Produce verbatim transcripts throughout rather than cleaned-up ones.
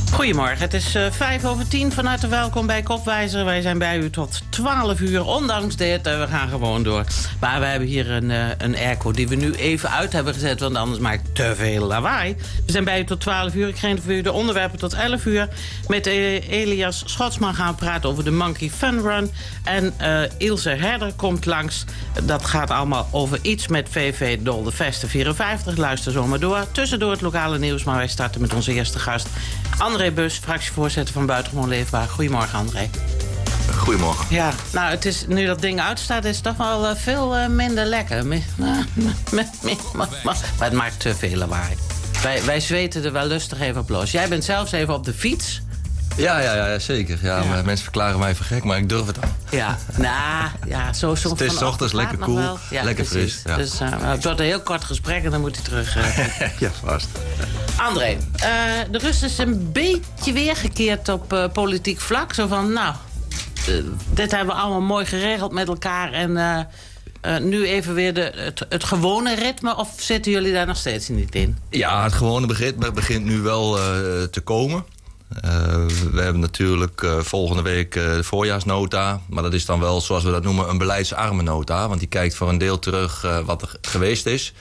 Goedemorgen, het is uh, vijf over tien. Van harte welkom bij Kopwijzer. Wij zijn bij u tot twaalf uur, ondanks dit. Uh, we gaan gewoon door. Maar we hebben hier een, uh, een airco die we nu even uit hebben gezet, want anders maakt het te veel lawaai. We zijn bij u tot twaalf uur. Ik ga voor u de onderwerpen tot elf uur. Met uh, Elias Schotsman gaan we praten over de Monkey Fun Run. En uh, Ilse Herder komt langs. Dat gaat allemaal over iets met V V Dolde Vesten vierenvijftig. Luister zo maar door. Tussendoor het lokale nieuws, maar wij starten met onze eerste gast. André Bus, fractievoorzitter van Buitengewoon Leefbaar. Goedemorgen, André. Goedemorgen. Ja, nou, het is, nu dat ding uitstaat, is het toch wel uh, veel uh, minder lekker. Me, me, me, me, me, maar het maakt te veel lawaai. Wij, wij zweten er wel lustig even op los. Jij bent zelfs even op de fiets. Ja, ja, ja zeker. Ja, ja. Mensen verklaren mij voor gek, maar ik durf het dan. Ja, nou, ja, zo soms. Het is 's ochtends lekker koel, ja, lekker precies. fris. Ja. Dus uh, het wordt een heel kort gesprek en dan moet hij terug. Uh, ja, vast. André, uh, de rust is een beetje weergekeerd op uh, politiek vlak. Zo van, nou, uh, dit hebben we allemaal mooi geregeld met elkaar. En uh, uh, nu even weer de, het, het gewone ritme. Of zitten jullie daar nog steeds niet in? Ja, het gewone ritme begint nu wel uh, te komen. Uh, we hebben natuurlijk uh, volgende week uh, de voorjaarsnota. Maar dat is dan wel, zoals we dat noemen, een beleidsarme nota. Want die kijkt voor een deel terug uh, wat er geweest is.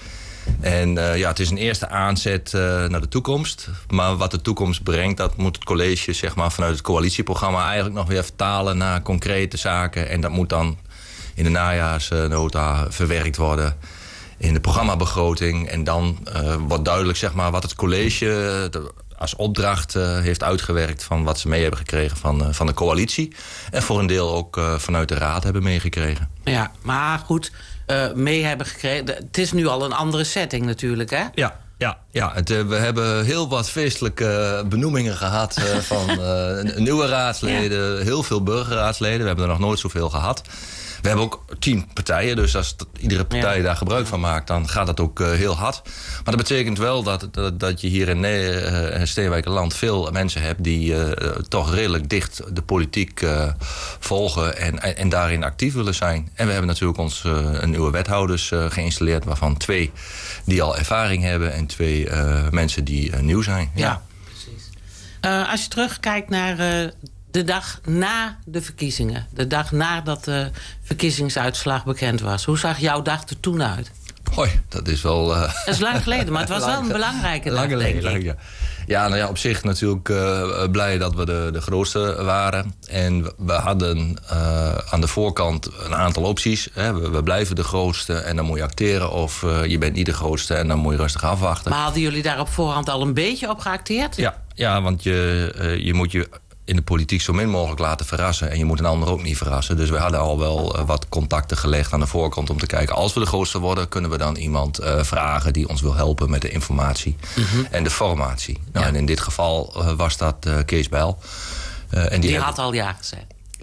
En uh, ja, het is een eerste aanzet uh, naar de toekomst. Maar wat de toekomst brengt, dat moet het college zeg maar, vanuit het coalitieprogramma eigenlijk nog weer vertalen naar concrete zaken. En dat moet dan in de najaarsnota verwerkt worden in de programmabegroting. En dan uh, wordt duidelijk zeg maar, wat het college de, als opdracht uh, heeft uitgewerkt van wat ze mee hebben gekregen van, uh, van de coalitie. En voor een deel ook uh, vanuit de raad hebben meegekregen. Ja, maar goed, uh, mee hebben gekregen. Het is nu al een andere setting natuurlijk, hè? Ja. Ja, ja het, uh, we hebben heel wat feestelijke benoemingen gehad uh, van uh, nieuwe raadsleden. Ja. Heel veel burgerraadsleden. We hebben er nog nooit zoveel gehad. We hebben ook tien partijen, dus als t- iedere partij ja. daar gebruik van maakt, dan gaat dat ook uh, heel hard. Maar dat betekent wel dat, dat, dat je hier in uh, Steenwijkerland veel mensen hebt die uh, toch redelijk dicht de politiek uh, volgen en, en, en daarin actief willen zijn. En we hebben natuurlijk ons uh, een nieuwe wethouders uh, geïnstalleerd, waarvan twee die al ervaring hebben en twee uh, mensen die uh, nieuw zijn. Ja, ja precies. Uh, als je terugkijkt naar Uh... de dag na de verkiezingen. De dag nadat de verkiezingsuitslag bekend was. Hoe zag jouw dag er toen uit? Hoi, dat is wel Uh... Dat is lang geleden, maar het was wel een belangrijke dag, denk ik. Lang, ja. Ja, nou ja, op zich natuurlijk uh, blij dat we de, de grootste waren. En we, we hadden uh, aan de voorkant een aantal opties. Hè. We, we blijven de grootste en dan moet je acteren. Of uh, je bent niet de grootste en dan moet je rustig afwachten. Maar hadden jullie daar op voorhand al een beetje op geacteerd? Ja, ja want je, uh, je moet je in de politiek zo min mogelijk laten verrassen. En je moet een ander ook niet verrassen. Dus we hadden al wel uh, wat contacten gelegd aan de voorkant om te kijken, als we de grootste worden, kunnen we dan iemand uh, vragen die ons wil helpen met de informatie mm-hmm. en de formatie. Nou, ja. En in dit geval uh, was dat uh, Kees Bijl. Uh, en die die had hebben... al ja gezegd.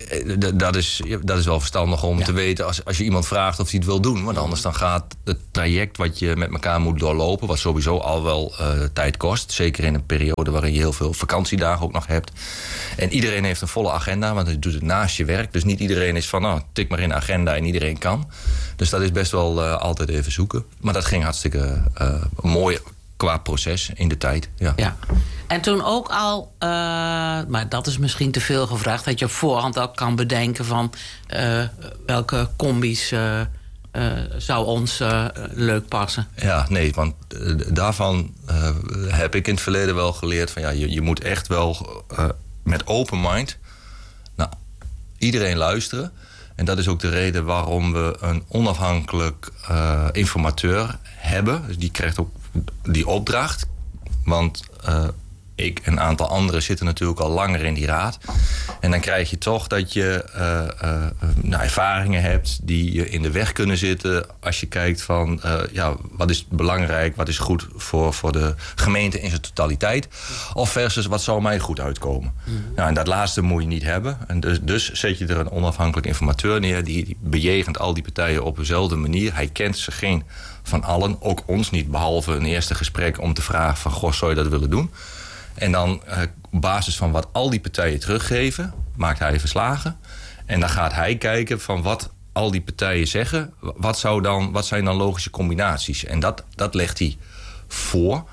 Dat is, dat is wel verstandig om ja. te weten als, als je iemand vraagt of hij het wil doen. Want anders dan gaat het traject wat je met elkaar moet doorlopen, wat sowieso al wel uh, tijd kost. Zeker in een periode waarin je heel veel vakantiedagen ook nog hebt. En iedereen heeft een volle agenda, want je doet het naast je werk. Dus niet iedereen is van, nou, tik maar in de agenda en iedereen kan. Dus dat is best wel uh, altijd even zoeken. Maar dat ging hartstikke uh, mooi qua proces in de tijd. Ja. Ja. En toen ook al, uh, maar dat is misschien te veel gevraagd, dat je op voorhand ook kan bedenken van uh, welke combis uh, uh, zou ons uh, leuk passen. Ja, nee, want uh, daarvan uh, heb ik in het verleden wel geleerd van ja, je, je moet echt wel uh, met open mind naar iedereen luisteren. En dat is ook de reden waarom we een onafhankelijk uh, informateur hebben. Dus die krijgt ook die opdracht. Want uh, ik en een aantal anderen zitten natuurlijk al langer in die raad. En dan krijg je toch dat je uh, uh, nou, ervaringen hebt die je in de weg kunnen zitten als je kijkt van uh, ja, wat is belangrijk, wat is goed voor, voor de gemeente in zijn totaliteit. Of versus wat zou mij goed uitkomen. Mm-hmm. Nou, en dat laatste moet je niet hebben. En dus, dus zet je er een onafhankelijk informateur neer die, die bejegent al die partijen op dezelfde manier. Hij kent ze geen van allen, ook ons niet, behalve een eerste gesprek om te vragen van goh, zou je dat willen doen? En dan uh, op basis van wat al die partijen teruggeven, maakt hij verslagen. En dan gaat hij kijken van wat al die partijen zeggen, wat, zou dan, wat zijn dan logische combinaties? En dat, dat legt hij voor.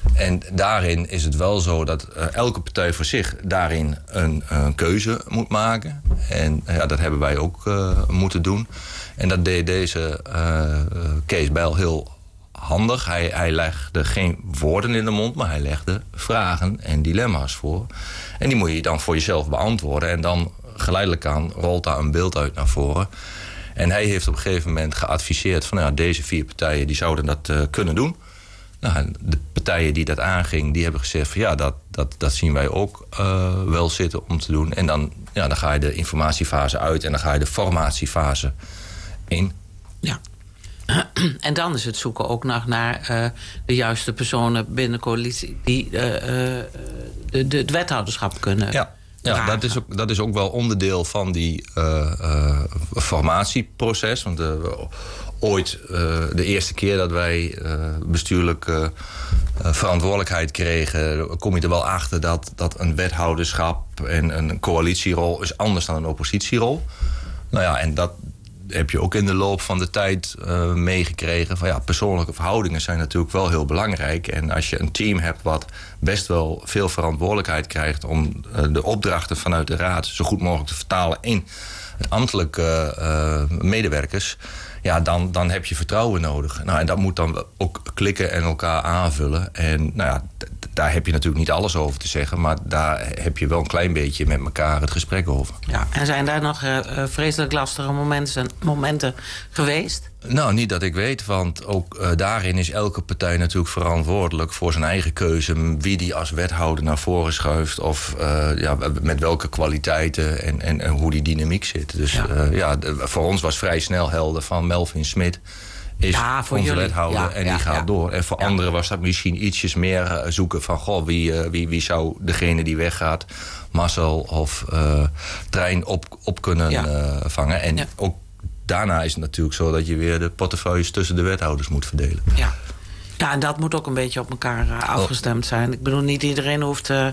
En daarin is het wel zo dat uh, elke partij voor zich daarin een, een keuze moet maken. En ja, dat hebben wij ook uh, moeten doen. En dat deed deze uh, Kees Bijl heel handig. Hij, hij legde geen woorden in de mond, maar hij legde vragen en dilemma's voor. En die moet je dan voor jezelf beantwoorden. En dan geleidelijk aan rolt daar een beeld uit naar voren. En hij heeft op een gegeven moment geadviseerd van nou, deze vier partijen die zouden dat uh, kunnen doen. Nou, de partijen die dat aanging, die hebben gezegd van ja, dat, dat, dat zien wij ook uh, wel zitten om te doen. En dan, ja, dan ga je de informatiefase uit en dan ga je de formatiefase in. Ja. En dan is het zoeken ook nog naar uh, de juiste personen binnen de coalitie die uh, uh, de, de, het wethouderschap kunnen. Ja. Ja, dat is, ook, dat is ook wel onderdeel van die uh, uh, formatieproces. Want uh, ooit, uh, de eerste keer dat wij uh, bestuurlijke uh, verantwoordelijkheid kregen, kom je er wel achter dat, dat een wethouderschap en een coalitierol is anders dan een oppositierol. Nou ja, en dat heb je ook in de loop van de tijd uh, meegekregen. Van ja, persoonlijke verhoudingen zijn natuurlijk wel heel belangrijk. En als je een team hebt wat best wel veel verantwoordelijkheid krijgt om uh, de opdrachten vanuit de raad zo goed mogelijk te vertalen in het ambtelijke uh, medewerkers, ja, dan, dan heb je vertrouwen nodig. Nou, en dat moet dan ook klikken en elkaar aanvullen. En nou ja, d- daar heb je natuurlijk niet alles over te zeggen, maar daar heb je wel een klein beetje met elkaar het gesprek over. Ja, en zijn daar nog uh, vreselijk lastige momenten, momenten geweest? Nou, niet dat ik weet, want ook uh, daarin is elke partij natuurlijk verantwoordelijk voor zijn eigen keuze, wie die als wethouder naar voren schuift of uh, ja, met welke kwaliteiten en, en, en hoe die dynamiek zit. Dus ja, uh, ja de, voor ons was vrij snel helder van Melvin Smit is ja, voor onze jullie. wethouder Ja, en ja, die gaat ja. door. En voor ja. anderen was dat misschien ietsjes meer uh, zoeken van goh, wie, uh, wie, wie zou degene die weggaat, Marcel of uh, Trein op, op kunnen ja. uh, vangen. En ja. ook daarna is het natuurlijk zo dat je weer de portefeuilles tussen de wethouders moet verdelen. Ja, ja, en dat moet ook een beetje op elkaar uh, afgestemd zijn. Ik bedoel, niet iedereen hoeft Uh,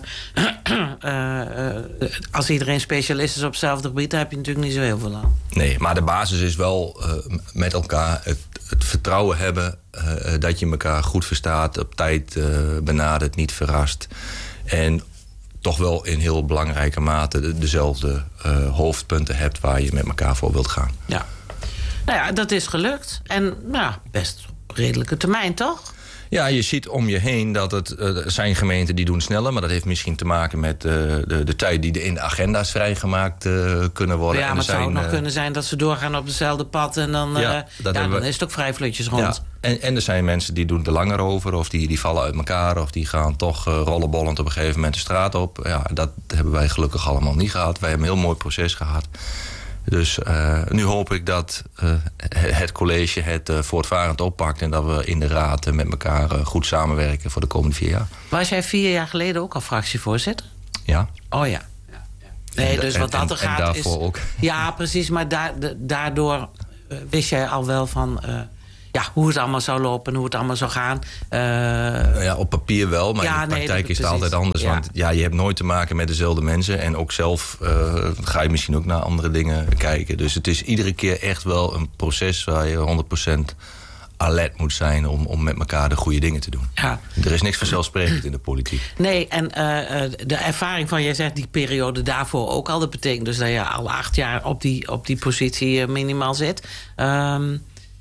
uh, uh, als iedereen specialist is op hetzelfde gebied, daar heb je natuurlijk niet zo heel veel aan. Nee, maar de basis is wel uh, met elkaar het, het vertrouwen hebben uh, dat je elkaar goed verstaat, op tijd uh, benadert, niet verrast. En toch wel in heel belangrijke mate de, dezelfde uh, hoofdpunten hebt waar je met elkaar voor wilt gaan. Ja. Nou ja, dat is gelukt. En nou, best op redelijke termijn, toch? Ja, je ziet om je heen dat het uh, zijn gemeenten die doen sneller, maar dat heeft misschien te maken met uh, de, de tijd die er in de agenda's vrijgemaakt uh, kunnen worden. Ja, en maar het zou ook zijn, nog uh, kunnen zijn dat ze doorgaan op hetzelfde pad en dan, ja, uh, dat ja, dan we, is het ook vrij vlotjes rond. Ja, en, en er zijn mensen die doen er langer over of die, die vallen uit elkaar of die gaan toch uh, rollenbollend op een gegeven moment de straat op. Ja, dat hebben wij gelukkig allemaal niet gehad. Wij hebben een heel mooi proces gehad. Dus uh, nu hoop ik dat uh, het college het uh, voortvarend oppakt en dat we in de raad uh, met elkaar uh, goed samenwerken voor de komende vier jaar. Was jij vier jaar geleden ook al fractievoorzitter? Ja. Oh ja. Nee, en, dus wat dat er gaat en daarvoor is, ook. Ja, precies, maar da- de, daardoor uh, wist jij al wel van Uh, ja, hoe het allemaal zou lopen en hoe het allemaal zou gaan. Uh, ja, op papier wel, maar ja, in de praktijk nee, is het precies. altijd anders. Ja. Want ja, je hebt nooit te maken met dezelfde mensen. En ook zelf uh, ga je misschien ook naar andere dingen kijken. Dus het is iedere keer echt wel een proces waar je honderd procent alert moet zijn om, om met elkaar de goede dingen te doen. Ja. Er is niks vanzelfsprekend in de politiek. Nee, en uh, de ervaring van, jij zegt die periode daarvoor ook al. Dat betekent dus dat je al acht jaar op die, op die positie uh, minimaal zit. Um,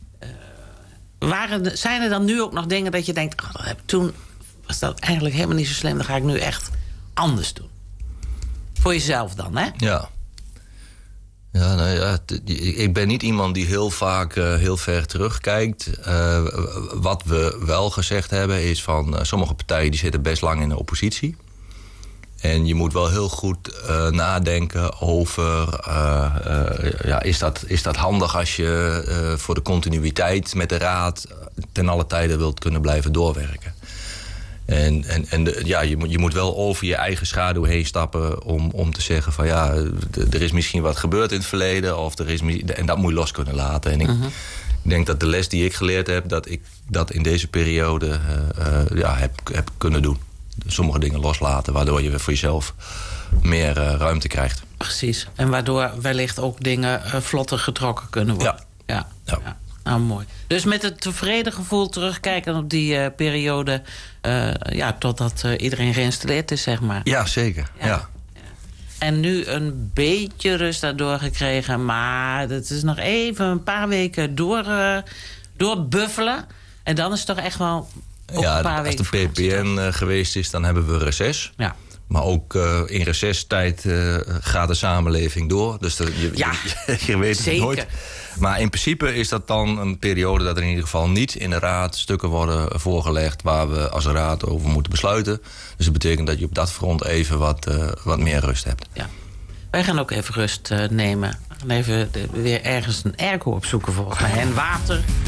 Waren, zijn er dan nu ook nog dingen dat je denkt, oh, dat heb ik toen was dat eigenlijk helemaal niet zo slim, dan ga ik nu echt anders doen? Voor jezelf dan, hè? Ja. Ja, nou ja, t- ik ben niet iemand die heel vaak uh, heel ver terugkijkt. Uh, wat we wel gezegd hebben is van uh, sommige partijen die zitten best lang in de oppositie. En je moet wel heel goed uh, nadenken over Uh, uh, ja, is, dat, is dat handig als je uh, voor de continuïteit met de raad ten alle tijde wilt kunnen blijven doorwerken. En, en, en de, ja, je, moet, je moet wel over je eigen schaduw heen stappen om, om te zeggen van ja, d- er is misschien wat gebeurd in het verleden. Of er is, en dat moet je los kunnen laten. En ik uh-huh. denk dat de les die ik geleerd heb, dat ik dat in deze periode uh, uh, ja, heb, heb kunnen doen. Sommige dingen loslaten, waardoor je voor jezelf meer uh, ruimte krijgt. Precies. En waardoor wellicht ook dingen uh, vlotter getrokken kunnen worden. Ja. Ja. Ja. Ja. Nou, mooi. Dus met een tevreden gevoel terugkijken op die uh, periode... Uh, ja, totdat uh, iedereen geïnstalleerd is, zeg maar. Ja, zeker. Ja. Ja. En nu een beetje rust daardoor gekregen. Maar het is nog even een paar weken door, uh, doorbuffelen. En dan is het toch echt wel ja, een paar als weken de P P N uh, geweest is, dan hebben we reces. Ja. Maar ook uh, in recesstijd uh, gaat de samenleving door. Dus dat, je, ja, je, je weet het zeker. nooit. Maar in principe is dat dan een periode dat er in ieder geval niet in de raad stukken worden voorgelegd waar we als raad over moeten besluiten. Dus dat betekent dat je op dat front even wat, uh, wat meer rust hebt. Ja. Wij gaan ook even rust uh, nemen. We gaan even de, weer ergens een airco opzoeken volgens mij. En water.